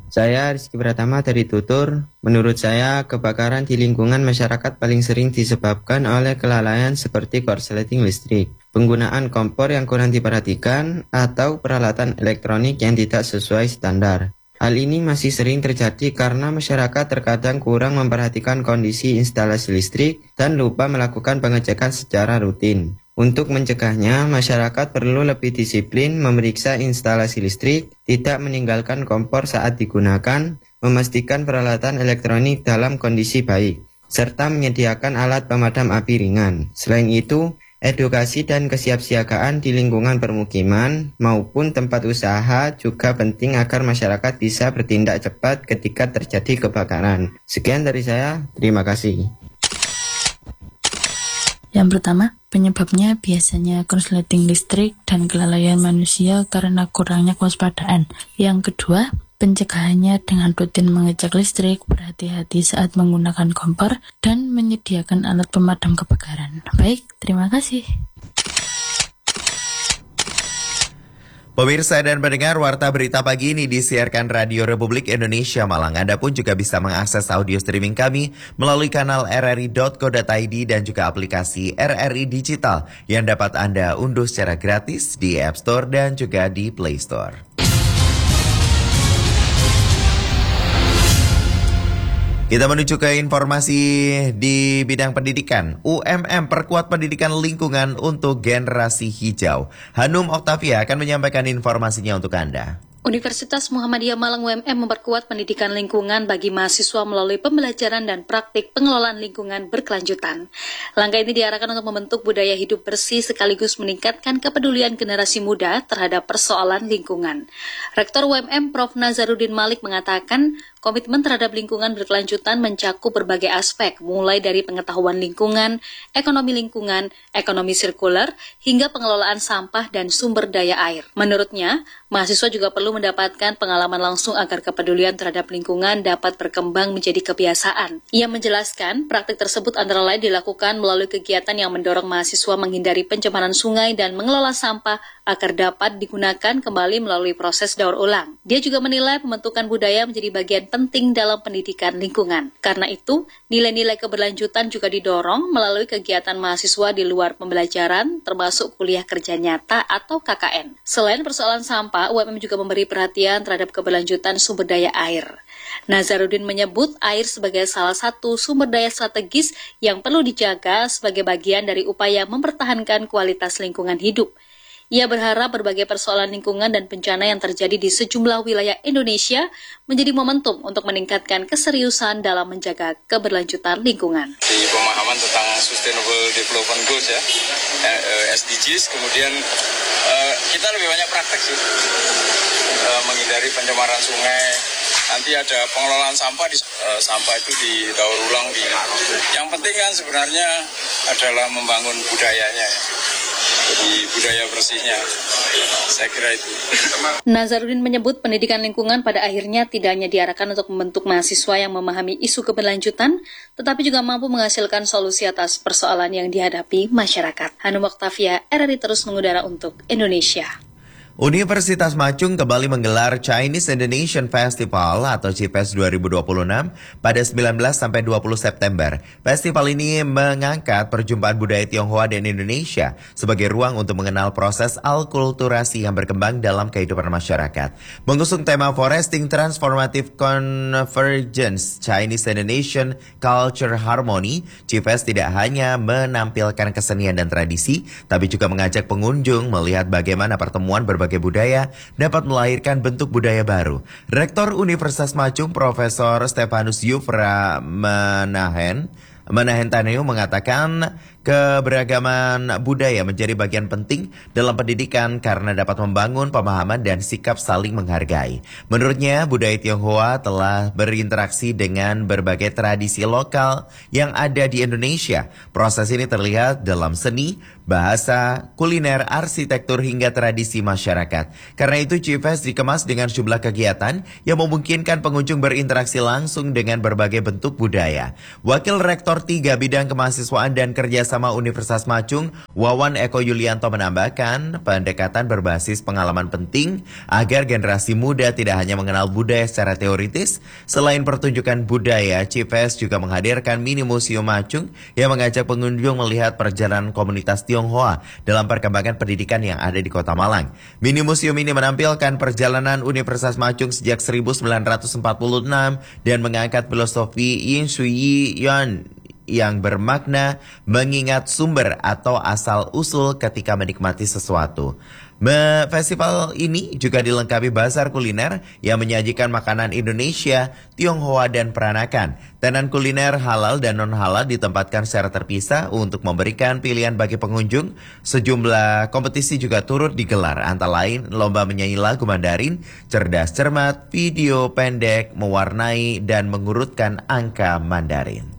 Saya Rizky Pratama dari Tutur. Menurut saya, kebakaran di lingkungan masyarakat paling sering disebabkan oleh kelalaian seperti korsleting listrik, penggunaan kompor yang kurang diperhatikan, atau peralatan elektronik yang tidak sesuai standar. Hal ini masih sering terjadi karena masyarakat terkadang kurang memperhatikan kondisi instalasi listrik dan lupa melakukan pengecekan secara rutin. Untuk mencegahnya, masyarakat perlu lebih disiplin memeriksa instalasi listrik, tidak meninggalkan kompor saat digunakan, memastikan peralatan elektronik dalam kondisi baik, serta menyediakan alat pemadam api ringan. Selain itu, edukasi dan kesiapsiagaan di lingkungan permukiman maupun tempat usaha juga penting agar masyarakat bisa bertindak cepat ketika terjadi kebakaran. Sekian dari saya, terima kasih. Yang pertama, penyebabnya biasanya korsleting listrik dan kelalaian manusia karena kurangnya kewaspadaan. Yang kedua, pencegahannya dengan rutin mengecek listrik, berhati-hati saat menggunakan kompor, dan menyediakan alat pemadam kebakaran. Baik, terima kasih. Pemirsa dan pendengar, Warta Berita Pagi ini disiarkan Radio Republik Indonesia Malang. Anda pun juga bisa mengakses audio streaming kami melalui kanal rri.co.id dan juga aplikasi RRI Digital yang dapat Anda unduh secara gratis di App Store dan juga di Play Store. Kita menuju ke informasi di bidang pendidikan. UMM perkuat pendidikan lingkungan untuk generasi hijau. Hanum Oktavia akan menyampaikan informasinya untuk Anda. Universitas Muhammadiyah Malang UMM memperkuat pendidikan lingkungan bagi mahasiswa melalui pembelajaran dan praktik pengelolaan lingkungan berkelanjutan. Langkah ini diarahkan untuk membentuk budaya hidup bersih sekaligus meningkatkan kepedulian generasi muda terhadap persoalan lingkungan. Rektor UMM Prof. Nazaruddin Malik mengatakan, komitmen terhadap lingkungan berkelanjutan mencakup berbagai aspek, mulai dari pengetahuan lingkungan, ekonomi sirkuler, hingga pengelolaan sampah dan sumber daya air. Menurutnya, mahasiswa juga perlu mendapatkan pengalaman langsung agar kepedulian terhadap lingkungan dapat berkembang menjadi kebiasaan. Ia menjelaskan, praktik tersebut antara lain dilakukan melalui kegiatan yang mendorong mahasiswa menghindari pencemaran sungai dan mengelola sampah agar dapat digunakan kembali melalui proses daur ulang. Dia juga menilai pembentukan budaya menjadi bagian penting dalam pendidikan lingkungan. Karena itu, nilai-nilai keberlanjutan juga didorong melalui kegiatan mahasiswa di luar pembelajaran, termasuk kuliah kerja nyata atau KKN. Selain persoalan sampah, UMM juga memberi perhatian terhadap keberlanjutan sumber daya air. Nazaruddin menyebut air sebagai salah satu sumber daya strategis yang perlu dijaga sebagai bagian dari upaya mempertahankan kualitas lingkungan hidup. Ia berharap berbagai persoalan lingkungan dan bencana yang terjadi di sejumlah wilayah Indonesia menjadi momentum untuk meningkatkan keseriusan dalam menjaga keberlanjutan lingkungan. Di pemahaman tentang Sustainable Development Goals ya, SDGs, kemudian kita lebih banyak praktek sih, menghindari pencemaran sungai. Nanti ada pengelolaan sampah, sampah itu didaur ulang. Yang penting kan sebenarnya adalah membangun budayanya ya. Jadi budaya bersihnya, saya kira itu. Nazaruddin menyebut pendidikan lingkungan pada akhirnya tidak hanya diarahkan untuk membentuk mahasiswa yang memahami isu keberlanjutan, tetapi juga mampu menghasilkan solusi atas persoalan yang dihadapi masyarakat. Hanum Oktavia, RRI terus mengudara untuk Indonesia. Universitas Macung kembali menggelar Chinese Indonesian Festival atau CIFES 2026 pada 19 sampai 20 September. Festival ini mengangkat perjumpaan budaya Tionghoa dan Indonesia sebagai ruang untuk mengenal proses alkulturasi yang berkembang dalam kehidupan masyarakat. Mengusung tema Foresting Transformative Convergence Chinese Indonesian Culture Harmony, CIFES tidak hanya menampilkan kesenian dan tradisi, tapi juga mengajak pengunjung melihat bagaimana pertemuan berbagai budaya dapat melahirkan bentuk budaya baru. Rektor Universitas Macung Profesor Stefanus Yufra Menahen Taneu mengatakan keberagaman budaya menjadi bagian penting dalam pendidikan karena dapat membangun pemahaman dan sikap saling menghargai. Menurutnya, budaya Tionghoa telah berinteraksi dengan berbagai tradisi lokal yang ada di Indonesia. Proses ini terlihat dalam seni, bahasa, kuliner, arsitektur, hingga tradisi masyarakat. Karena itu CIFest dikemas dengan jumlah kegiatan yang memungkinkan pengunjung berinteraksi langsung dengan berbagai bentuk budaya. Wakil Rektor 3 Bidang Kemahasiswaan dan Kerjasama Universitas Macung, Wawan Eko Yulianto menambahkan, pendekatan berbasis pengalaman penting agar generasi muda tidak hanya mengenal budaya secara teoritis. Selain pertunjukan budaya, CIFest juga menghadirkan mini museum Macung yang mengajak pengunjung melihat perjalanan komunitas Tionghoa dalam perkembangan pendidikan yang ada di Kota Malang. Mini museum ini menampilkan perjalanan Universitas Macung sejak 1946 dan mengangkat filosofi Yin Shui Yuan yang bermakna mengingat sumber atau asal-usul ketika menikmati sesuatu. Festival ini juga dilengkapi bazar kuliner yang menyajikan makanan Indonesia, Tionghoa, dan peranakan. Tenan kuliner halal dan non-halal ditempatkan secara terpisah untuk memberikan pilihan bagi pengunjung. Sejumlah kompetisi juga turut digelar, antara lain lomba menyanyi lagu Mandarin, cerdas cermat, video pendek, mewarnai, dan mengurutkan angka Mandarin.